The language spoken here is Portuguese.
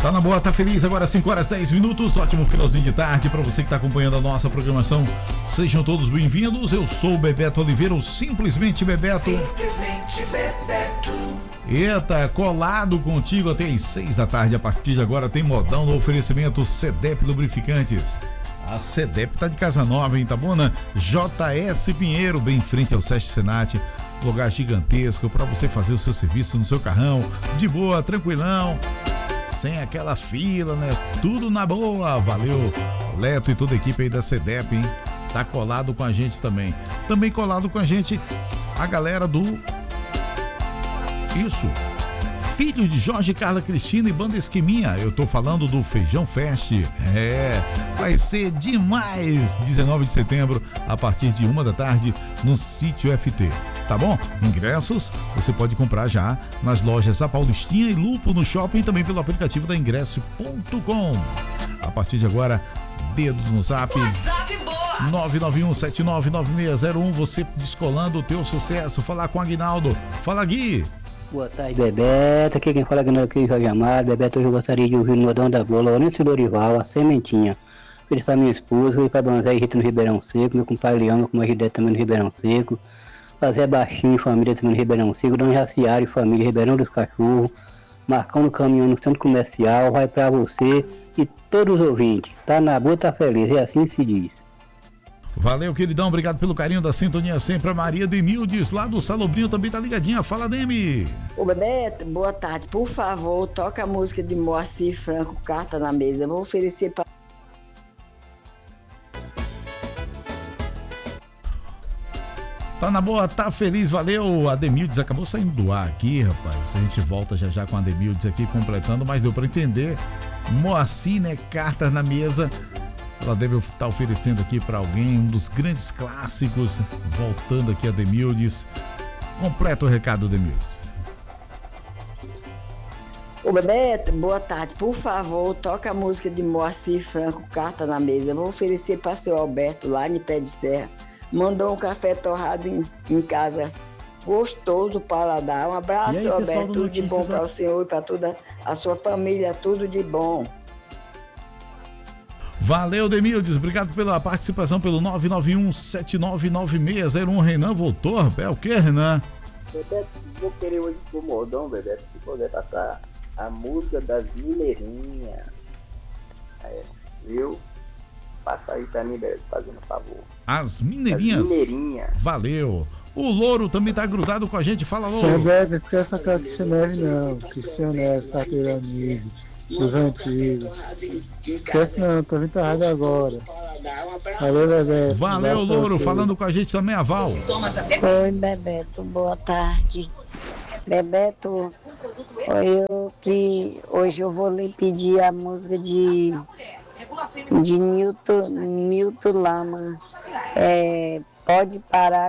Tá na boa, tá feliz, agora 5 horas 10 minutos, ótimo finalzinho de tarde para você que tá acompanhando a nossa programação. Sejam todos bem-vindos, eu sou o Bebeto Oliveira, o Simplesmente Bebeto. Simplesmente Bebeto. Eita, colado contigo até às 6 da tarde, a partir de agora tem modão no oferecimento CEDEP Lubrificantes. A CEDEP tá de casa nova, hein, tá bom, né? JS Pinheiro, bem em frente ao Sesc Senat. Lugar gigantesco para você fazer o seu serviço no seu carrão, de boa, tranquilão, sem aquela fila, né? Tudo na boa. Valeu, Leto e toda a equipe aí da CEDEP, hein? Tá colado com a gente também. Também colado com a gente a galera do... Isso, filho de Jorge Carla Cristina e Banda Esqueminha. Eu tô falando do Feijão Fest. Vai ser demais. 19 de setembro, a partir de 1 da tarde, no Sítio FT. Tá bom? Ingressos você pode comprar já nas lojas A Paulistinha e Lupo no shopping e também pelo aplicativo da ingresso.com. A partir de agora, dedo no zap 991799601, você descolando o teu sucesso. Falar com o Aguinaldo. Fala, Gui. Boa tarde, Bebeto. Aqui quem fala é o Jorge Amado. Bebeto, hoje eu gostaria de ouvir no Modão da Bola, Lourenço Dorival, a Sementinha. Feliz pra minha esposa, feliz pra Dona Zé Rita no Ribeirão Seco, meu compadre Leão, com a Gidé também no Ribeirão Seco. Fazer Baixinho, família também no Ribeirão Seco, Dona Jaciara e família Ribeirão dos Cachorros, Marcão no caminhão no centro comercial, vai pra você e todos os ouvintes. Tá na boa, tá feliz, é assim se diz. Valeu, queridão, obrigado pelo carinho da sintonia sempre. A Maria Demildes, lá do Salobrinho, também tá ligadinha. Fala, Demi. Ô, Bebeto, boa tarde. Por favor, toca a música de Moacir Franco, Carta na Mesa. Eu vou oferecer para... Tá na boa, tá feliz, valeu. A Demildes acabou saindo do ar aqui, rapaz. A gente volta já com a Demildes aqui completando, mas deu pra entender. Moacir, né? Cartas na Mesa. Ela deve estar oferecendo aqui pra alguém um dos grandes clássicos. Voltando aqui a Demildes. Completa o recado, Demildes. Ô, Bebeto, boa tarde. Por favor, toca a música de Moacir Franco, Carta na Mesa. Eu vou oferecer para seu Alberto, lá em Pé de Serra. Mandou um café torrado em casa, gostoso para dar. Um abraço, aí, Alberto, tudo de bom para o senhor e para toda a sua família, tudo de bom. Valeu, Demildes, obrigado pela participação pelo 991799601. Renan voltou, é o que, Renan? Bebeto, vou querer hoje pro Modão, Bebeto, se puder passar a música das Mineirinhas. Viu? Passa aí pra mim, Bebeto, fazendo um favor. As Mineirinhas? Valeu. O Louro também tá grudado com a gente. Fala, Louro. Bebeto, esquece aquela Cristianese não. Cristianese, carteira amigo. Dos antigos. Esquece não, tô vindo pra rádio agora. Valeu, Bebeto. Valeu, Louro. Falando com a gente também, a Val. Oi, Bebeto, boa tarde. Bebeto, hoje eu vou lhe pedir a música de Nilton Lama. Pode parar